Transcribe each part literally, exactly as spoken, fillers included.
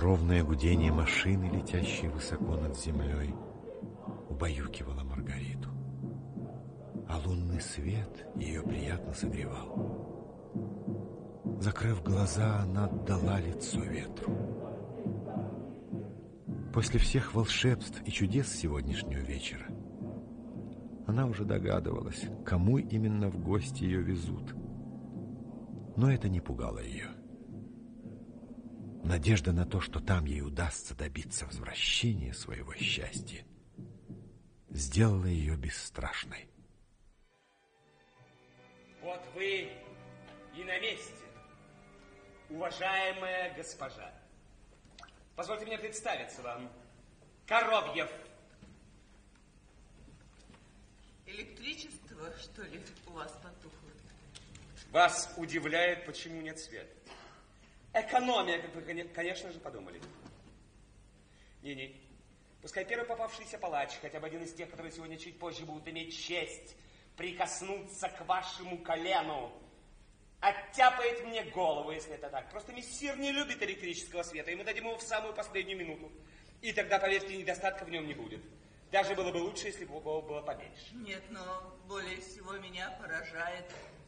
Ровное гудение машины, летящей высоко над землей, убаюкивало Маргариту. А лунный свет ее приятно согревал. Закрыв глаза, она отдала лицо ветру. После всех волшебств и чудес сегодняшнего вечера она уже догадывалась, кому именно в гости ее везут. Но это не пугало ее. Надежда на то, что там ей удастся добиться возвращения своего счастья, сделала ее бесстрашной. Вот вы и на месте, уважаемая госпожа. Позвольте мне представиться вам. Коробьев. Электричество, что ли, у вас потухло? Вас удивляет, почему нет света? Экономия, как вы, конечно же, подумали. Не-не. Пускай первый попавшийся палач, хотя бы один из тех, которые сегодня чуть позже будут иметь честь прикоснуться к вашему колену, оттяпает мне голову, если это так. Просто мессир не любит электрического света, и мы дадим его в самую последнюю минуту. И тогда, поверьте, недостатка в нем не будет. Даже было бы лучше, если бы его было поменьше. Нет, но более всего меня поражает,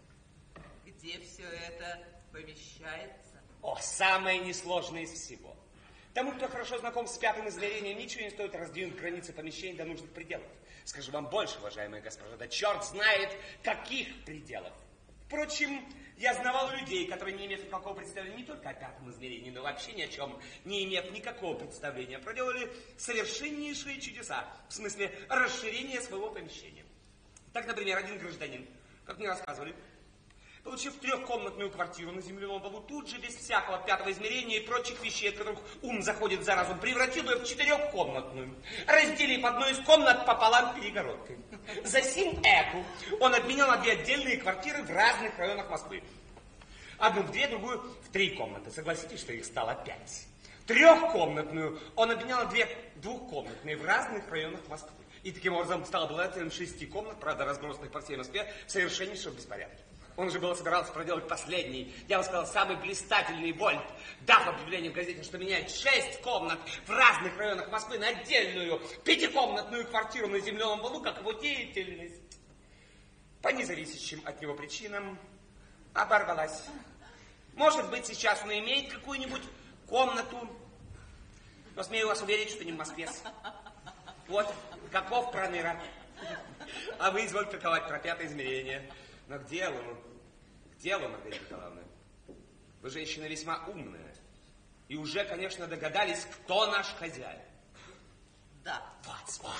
где все это помещается. О, самое несложное из всего. Тому, кто хорошо знаком с пятым измерением, ничего не стоит раздвинуть границы помещений до нужных пределов. Скажу вам больше, уважаемая госпожа, да черт знает, каких пределов. Впрочем, я знавал людей, которые не имеют никакого представления не только о пятом измерении, но вообще ни о чем не имеют никакого представления. Проделали совершеннейшие чудеса, в смысле расширения своего помещения. Так, например, один гражданин, как мне рассказывали, получив трехкомнатную квартиру на земляном полу, тут же, без всякого пятого измерения и прочих вещей, от которых ум заходит за разум, превратил ее в четырехкомнатную, разделив одну из комнат пополам перегородкой. За сим эту он обменял на две отдельные квартиры в разных районах Москвы. Одну в две, другую в три комнаты. Согласитесь, что их стало пять. Трехкомнатную он обменял на две двухкомнатные в разных районах Москвы. И таким образом стал обладателем шести комнат, правда, разбросанных по всей Москве, в совершеннейшем беспорядке. Он же было собирался проделать последний, я бы сказал, самый блистательный вольт, дав объявление в газете, что меняет шесть комнат в разных районах Москвы на отдельную пятикомнатную квартиру на земляном полу, как его деятельность, по независящим от него причинам, оборвалась. Может быть, сейчас он имеет какую-нибудь комнату, но смею вас уверить, что не в Москве. Вот, каков проныра. А вы извольте толковать про пятое измерение. Но к делу, к делу, Маргарита Николаевна. Вы женщина весьма умная. И уже, конечно, догадались, кто наш хозяин. Да. Вот, вот.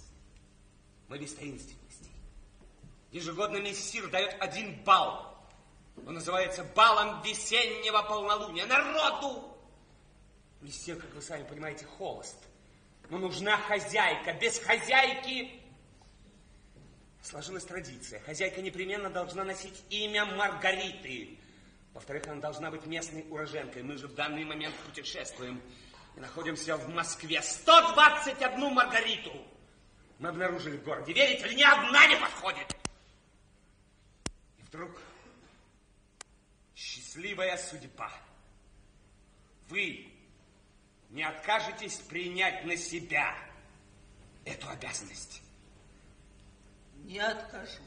Мы без таинственностей. Ежегодно мессир дает один бал. Он называется балом весеннего полнолуния. Народу! Мессир, как вы сами понимаете, холост. Но нужна хозяйка. Без хозяйки... Сложилась традиция. Хозяйка непременно должна носить имя Маргариты. Во-вторых, она должна быть местной уроженкой. Мы же в данный момент путешествуем и находимся в Москве. сто двадцать одну Маргариту мы обнаружили в городе. Верите ли, ни одна не подходит. И вдруг счастливая судьба. Вы не откажетесь принять на себя эту обязанность. Не откажусь.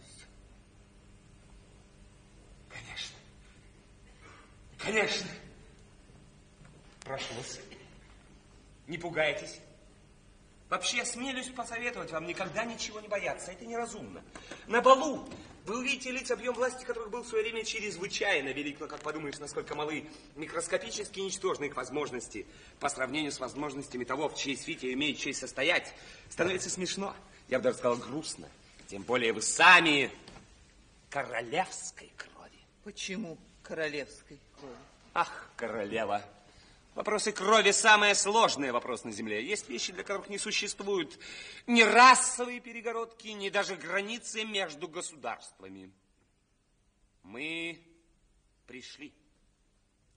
Конечно. Конечно. Прошу вас, не пугайтесь. Вообще, я смелюсь посоветовать вам никогда ничего не бояться. Это неразумно. На балу вы увидите лиц, объем власти которых был в свое время чрезвычайно велик, но, как подумаешь, насколько малы микроскопически ничтожны их возможности по сравнению с возможностями того, в чьей свите имеет честь состоять, становится смешно. Я бы даже сказал, грустно. Тем более вы сами королевской крови. Почему королевской крови? Ах, королева. Вопросы крови самый сложный вопрос на земле. Есть вещи, для которых не существуют ни расовые перегородки, ни даже границы между государствами. Мы пришли.